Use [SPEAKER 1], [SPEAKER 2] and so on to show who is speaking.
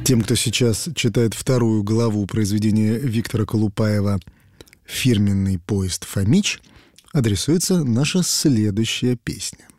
[SPEAKER 1] Тем, кто сейчас читает вторую главу произведения Виктора Колупаева «Фирменный поезд Фомич», адресуется наша следующая песня.